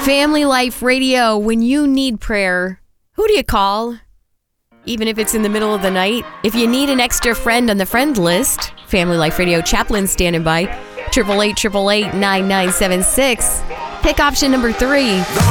Family Life Radio. When you need prayer, who do you call? Even if it's in the middle of the night. If you need an extra friend on the friend list, Family Life Radio chaplain standing by. 888-888-9976. Pick option number 3.